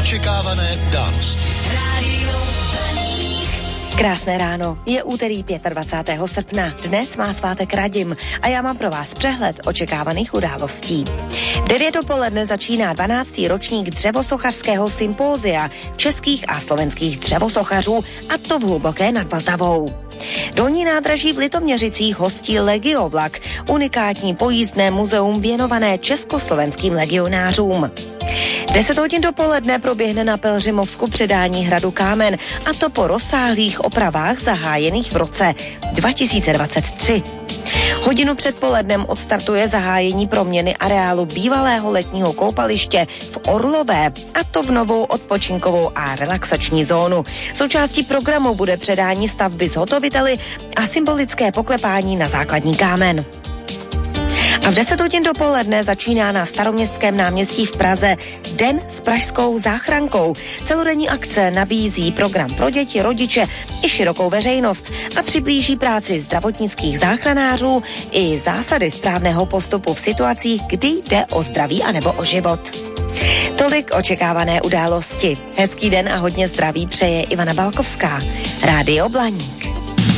očekávané události. Krásné ráno, je úterý 25. srpna, dnes má svátek Radim a já mám pro vás přehled očekávaných událostí. 9 dopoledne začíná 12. ročník dřevosochařského sympózia českých a slovenských dřevosochařů, a to v Hluboké nad Vltavou. Dolní nádraží v Litoměřicích hostí Legiovlak, unikátní pojízdné muzeum věnované československým legionářům. 10 hodin dopoledne proběhne na Pelhřimovsku předání hradu Kámen, a to po rozsáhlých opravách zahájených v roce 2023. Hodinu před polednem odstartuje zahájení proměny areálu bývalého letního koupaliště v Orlové, a to v novou odpočinkovou a relaxační zónu. Součástí programu bude předání stavby zhotoviteli a symbolické poklepání na základní kámen. A v 10 hodin dopoledne začíná na Staroměstském náměstí v Praze Den s pražskou záchrankou. Celodenní akce nabízí program pro děti, rodiče i širokou veřejnost a přiblíží práci zdravotnických záchranářů i zásady správného postupu v situacích, kdy jde o zdraví anebo o život. Tolik očekávané události. Hezký den a hodně zdraví přeje Ivana Balkovská. Rádio Blaník.